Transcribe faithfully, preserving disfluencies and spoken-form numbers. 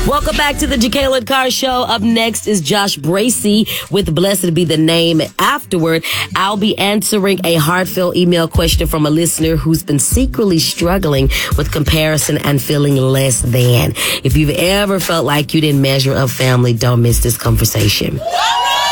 Welcome back to the Jacqueline Carr Show. Up next is Josh Bracey with Blessed Be the Name. Afterward, I'll be answering a heartfelt email question from a listener who's been secretly struggling with comparison and feeling less than. If you've ever felt like you didn't measure up, family, don't miss this conversation.